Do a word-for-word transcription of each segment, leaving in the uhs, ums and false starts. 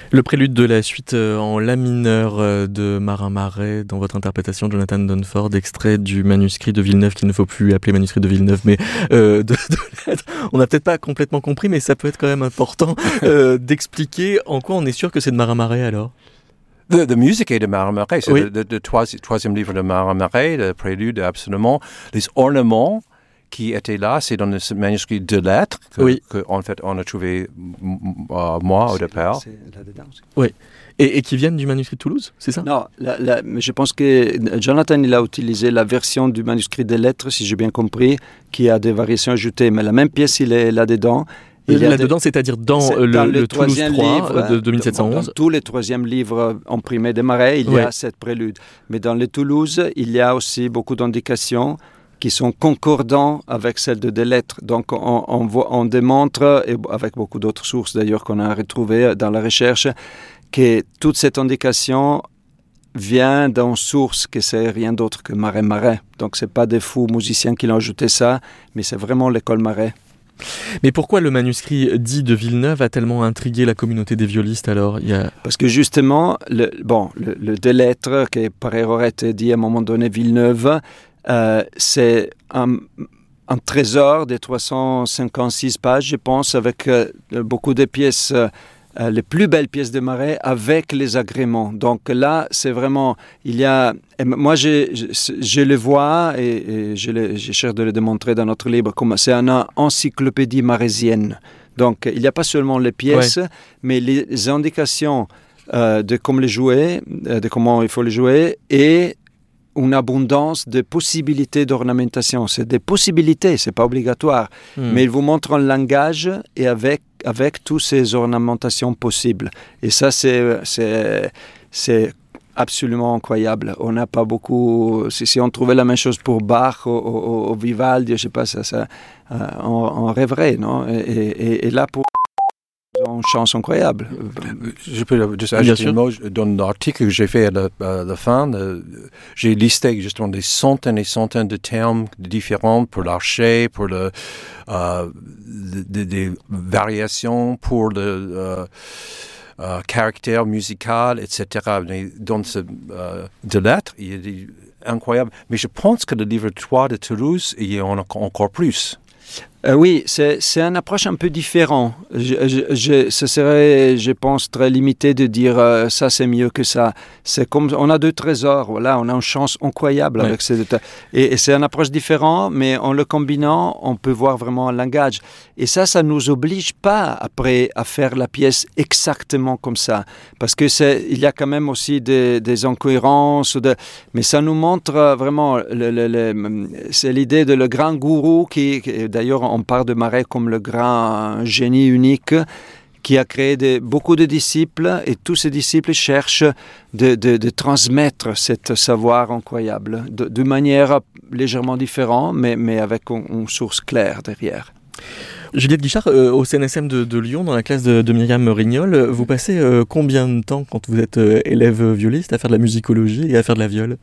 Le prélude de la suite euh, en la mineur euh, de Marin Marais, dans votre interprétation, Jonathan Dunford, extrait du manuscrit de Villeneuve, qu'il ne faut plus appeler manuscrit de Villeneuve, mais euh, de, de lettres. On n'a peut-être pas complètement compris, mais ça peut être quand même important euh, d'expliquer en quoi on est sûr que c'est de Marin Marais alors. The, the musique est de Marin Marais, c'est oui. le, le, le troisième, troisième livre de Marin Marais, le prélude, absolument. Les ornements qui étaient là, c'est dans le manuscrit de lettres que, oui. que en fait, on a trouvé euh, moi au départ. C'est là-dedans aussi. Oui. Et, et qui viennent du manuscrit de Toulouse, c'est ça? Non, la, la, mais je pense que Jonathan il a utilisé la version du manuscrit des lettres, si j'ai bien compris, qui a des variations ajoutées. Mais la même pièce, il est là-dedans. Il là-dedans, des... c'est-à-dire dans, c'est le, dans le, le Toulouse trois livre, de deux mille sept cent onze. Dans tous les troisièmes livres imprimés des Marais, il y ouais. a cette prélude. Mais dans le Toulouse, il y a aussi beaucoup d'indications qui sont concordants avec celles de des lettres. Donc, on, on, voit, on démontre, et avec beaucoup d'autres sources d'ailleurs qu'on a retrouvées dans la recherche, que toute cette indication vient d'une source que c'est rien d'autre que Marais Marais. Donc, ce n'est pas des fous musiciens qui l'ont ajouté ça, mais c'est vraiment l'école Marais. Mais pourquoi le manuscrit dit de Villeneuve a tellement intrigué la communauté des violistes alors? Il y a... Parce que justement, le, bon, le, le deux lettres, qui par erreur a été dit à un moment donné Villeneuve, euh, c'est un, un trésor de trois cent cinquante-six pages, je pense, avec euh, beaucoup de pièces, euh, les plus belles pièces de Marais, avec les agréments. Donc là, c'est vraiment, il y a, et moi je, je, je le vois et, et je, le, je cherche de le démontrer dans notre livre, comme c'est une encyclopédie marésienne. Donc il n'y a pas seulement les pièces, ouais. mais les indications euh, de comment les jouer, de comment il faut les jouer, et une abondance de possibilités d'ornementation. C'est des possibilités, ce n'est pas obligatoire. Mmh. Mais il vous montre un langage et avec, avec toutes ces ornementations possibles. Et ça, c'est, c'est, c'est absolument incroyable. On n'a pas beaucoup... Si, si on trouvait la même chose pour Bach ou, ou, ou Vivaldi, je ne sais pas, ça, ça, euh, on, on rêverait, non? Et, et, et là, pour... une chance incroyable. Je peux juste ajouter un mot. Dans l'article que j'ai fait à la, à la fin, euh, j'ai listé justement des centaines et centaines de termes différents pour l'archet, pour le, euh, des, des variations, pour le euh, euh, caractère musical, et cetera. Mais dans ce euh, de lettres, il y a des incroyables. Mais je pense que le livre trois de Toulouse, il y en a encore plus. Euh, oui, c'est, c'est une approche un peu différente. Je, je, je, ce serait, je pense, très limité de dire euh, ça c'est mieux que ça. C'est comme on a deux trésors, voilà, on a une chance incroyable ouais. avec ces deux. Et, et c'est une approche différente, mais en le combinant, on peut voir vraiment un langage. Et ça, ça nous oblige pas après à faire la pièce exactement comme ça, parce que c'est, il y a quand même aussi des, des incohérences, de, mais ça nous montre vraiment, le, le, le, c'est l'idée de le grand gourou qui, qui d'ailleurs on parle de Marais comme le grand génie unique qui a créé de, beaucoup de disciples et tous ces disciples cherchent de, de, de transmettre ce savoir incroyable de, de manière légèrement différente mais, mais avec une, une source claire derrière. Juliette Guichard, euh, au C N S M de, de Lyon, dans la classe de, de Myriam Rignol, vous passez euh, combien de temps quand vous êtes euh, élève violiste à faire de la musicologie et à faire de la viole?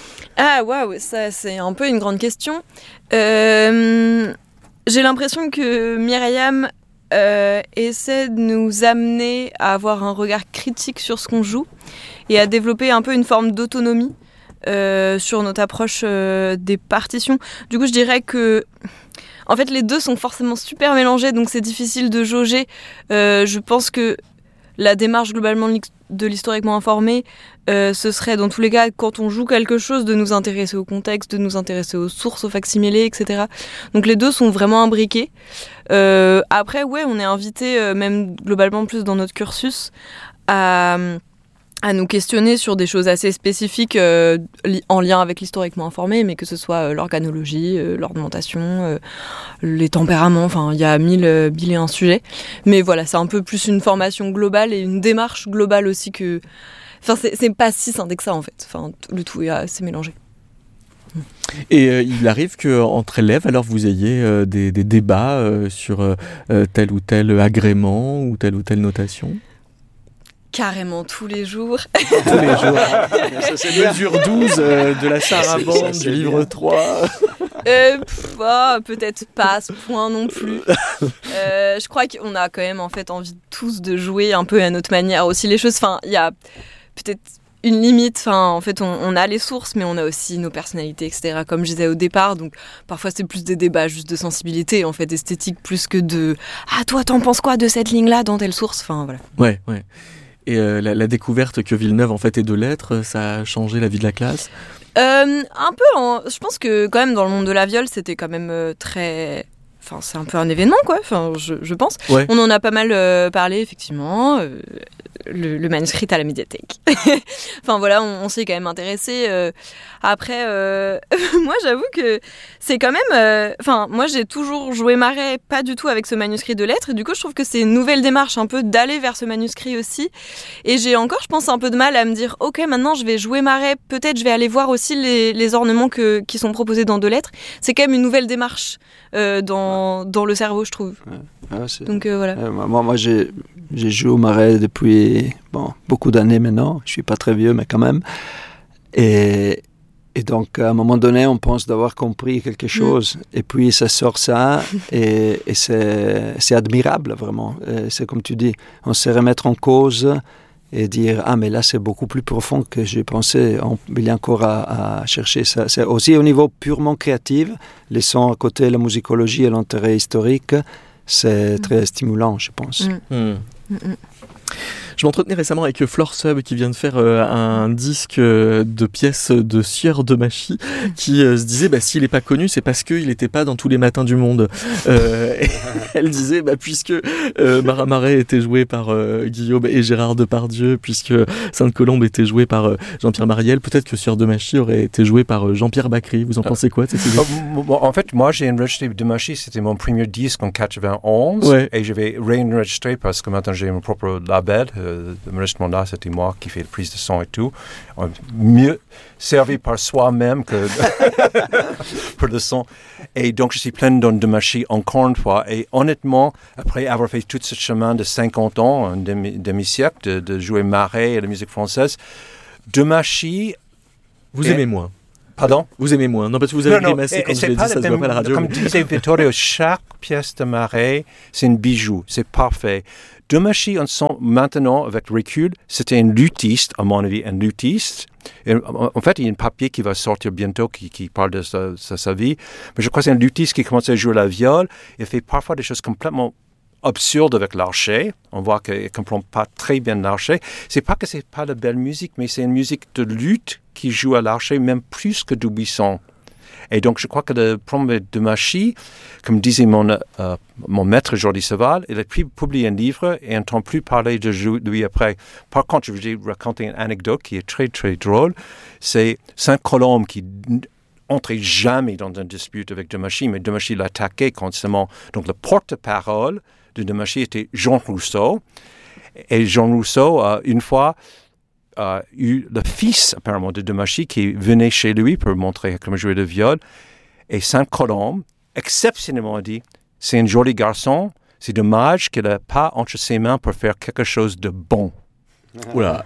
Ah waouh, ça c'est un peu une grande question. Euh... J'ai l'impression que Myriam euh, essaie de nous amener à avoir un regard critique sur ce qu'on joue et à développer un peu une forme d'autonomie euh, sur notre approche euh, des partitions. Du coup, je dirais que en fait, les deux sont forcément super mélangés, donc c'est difficile de jauger. Euh, je pense que la démarche globalement de l'historiquement informé, euh, ce serait dans tous les cas, quand on joue quelque chose, de nous intéresser au contexte, de nous intéresser aux sources, aux facsimilés, et cetera. Donc les deux sont vraiment imbriqués. Euh, après, ouais, on est invité, euh, même globalement plus dans notre cursus, à, à nous questionner sur des choses assez spécifiques euh, li- en lien avec l'historiquement informé, mais que ce soit euh, l'organologie, euh, l'ornementation, euh, les tempéraments, enfin il y a mille, euh, mille et un sujets. Mais voilà, c'est un peu plus une formation globale et une démarche globale aussi que... Enfin, c'est, c'est pas si scindé que ça en fait. Enfin, le tout est assez mélangé. Et euh, il arrive qu'entre élèves, alors vous ayez euh, des, des débats euh, sur euh, tel ou tel agrément ou telle ou telle notation? Carrément tous les jours. Tous les jours. Ça, c'est mesure douze euh, de la sarabande du livre trois. euh, pff, oh, peut-être pas à ce point non plus. Euh, je crois qu'on a quand même en fait envie tous de jouer un peu à notre manière aussi les choses. Enfin, il y a peut-être une limite. Enfin, en fait, on, on a les sources, mais on a aussi nos personnalités, et cetera. Comme je disais au départ, donc parfois c'est plus des débats juste de sensibilité, en fait, esthétique, plus que de ah toi t'en penses quoi de cette ligne-là dans telle source. Enfin voilà. Ouais, ouais. Et euh, la, la découverte que Villeneuve en fait est de lettres, ça a changé la vie de la classe. Euh, un peu, en... je pense que quand même dans le monde de la viole, c'était quand même euh, très... Enfin, c'est un peu un événement, quoi, enfin, je, je pense. Ouais. On en a pas mal euh, parlé, effectivement. Euh, le, le manuscrit à la médiathèque. Enfin, voilà, on, on s'y est quand même intéressé. Euh, après, euh, moi, j'avoue que c'est quand même... Euh, enfin, moi, j'ai toujours joué Marais, pas du tout avec ce manuscrit de lettres. Et du coup, je trouve que c'est une nouvelle démarche, un peu d'aller vers ce manuscrit aussi. Et j'ai encore, je pense, un peu de mal à me dire, OK, maintenant, je vais jouer Marais. Peut-être, je vais aller voir aussi les, les ornements que, qui sont proposés dans deux lettres. C'est quand même une nouvelle démarche euh, dans, dans le cerveau, je trouve. Ouais. Ouais, c'est... Donc, euh, voilà. Euh, moi, moi j'ai, j'ai joué au Marais depuis bon, beaucoup d'années maintenant. Je suis pas très vieux, mais quand même. Et... Et donc, à un moment donné, on pense d'avoir compris quelque chose. Mmh. Et puis, ça sort ça. et et c'est, c'est admirable, vraiment. Et c'est comme tu dis, on sait remettre en cause et dire « Ah, mais là, c'est beaucoup plus profond que j'ai pensé. On, il y a encore à, à chercher ça. » C'est aussi au niveau purement créatif. Laissant à côté la musicologie et l'intérêt historique, c'est mmh. très stimulant, je pense. Mmh. Mmh. Mmh. Je m'entretenais récemment avec Flore Sub qui vient de faire euh, un disque euh, de pièces de Sieur de Machy qui euh, se disait bah, s'il n'est pas connu c'est parce qu'il n'était pas dans tous les matins du monde. Euh, et elle disait bah, puisque euh, Marin Marais était joué par euh, Guillaume et Gérard Depardieu, puisque Sainte-Colombe était joué par euh, Jean-Pierre Mariel, peut-être que Sieur de Machy aurait été joué par euh, Jean-Pierre Bacry. Vous en pensez quoi de cette idée? En fait, moi j'ai enregistré de Machy, c'était mon premier disque en quatre-vingt-onze ouais. Et je vais réenregistrer parce que maintenant j'ai mon propre label. Euh, L'enregistrement-là, c'était moi qui fais la prise de son et tout. Mieux servi par soi-même que pour le son. Et donc, je suis plein de Machy encore une fois. Et honnêtement, après avoir fait tout ce chemin de cinquante ans, un demi, demi-siècle, de, de jouer Marais et la musique française, de Machy... Vous est... aimez moins? Pardon? Vous aimez moins? Non, parce que vous avez grimacé quand je l'ai dit, ça se voit pas à la radio. Comme mais... disait Vittorio, chaque pièce de Marais, c'est un bijou, c'est parfait. De Machy, on sent maintenant, avec recul, c'était un luthiste, à mon avis, un luthiste. Et en fait, il y a un papier qui va sortir bientôt qui, qui parle de sa, sa, sa vie. Mais je crois que c'est un luthiste qui commence à jouer la viole. Il fait parfois des choses complètement absurdes avec l'archet. On voit qu'il ne comprend pas très bien l'archet. C'est pas que c'est pas de belle musique, mais c'est une musique de lutte qui joue à l'archet, même plus que Dubuisson. Et donc, je crois que le problème de Machy, comme disait mon, euh, mon maître Jordi Saval, il a publié un livre et on n'entend plus parler de lui après. Par contre, je vais raconter une anecdote qui est très, très drôle. C'est Sainte-Colombe qui n'entrait jamais dans une dispute avec de Machy, mais de Machy l'attaquait constamment. Donc, le porte-parole de de Machy était Jean Rousseau. Et Jean Rousseau, euh, une fois, a eu le fils, apparemment, de de Machy qui venait chez lui pour montrer comment jouer le viol. Et Sainte-Colombe, exceptionnellement, a dit « C'est un joli garçon, c'est dommage qu'il n'a pas entre ses mains pour faire quelque chose de bon. » Oula.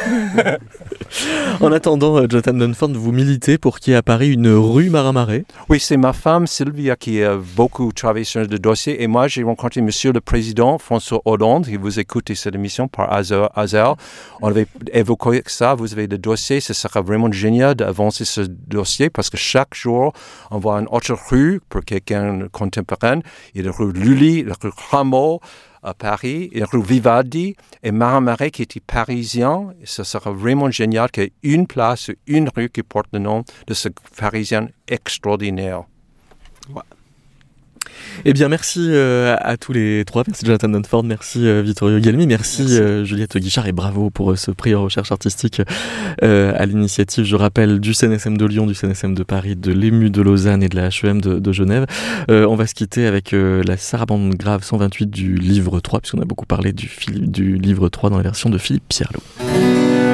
En attendant, Jonathan Dunford, vous militez pour qu'il y ait à Paris une rue Marin Marais. Oui, c'est ma femme Sylvia qui a beaucoup travaillé sur le dossier. Et moi, j'ai rencontré Monsieur le Président François Hollande, qui vous écoutez cette émission par hasard. hasard. On avait évoqué ça, vous avez le dossier. Ce sera vraiment génial d'avancer ce dossier parce que chaque jour, on voit une autre rue pour quelqu'un contemporain. Il y a la rue Lully, la rue Rameau à Paris, et rue Vivaldi, et Marin Marais qui était parisien. Et ce sera vraiment génial qu'il y ait une place, une rue qui porte le nom de ce Parisien extraordinaire. Ouais. Eh bien, merci euh, à tous les trois. Merci Jonathan Dunford, merci euh, Vittorio Gelmi, merci, merci. Euh, Juliette Guichard, et bravo pour euh, ce prix en recherche artistique euh, à l'initiative, je rappelle, du C N S M de Lyon, du C N S M de Paris, de l'E M U de Lausanne et de la H E M de, de Genève. Euh, on va se quitter avec euh, la sarabande grave cent vingt-huit du livre trois, puisqu'on a beaucoup parlé du, fil- du livre trois dans la version de Philippe Pierlot.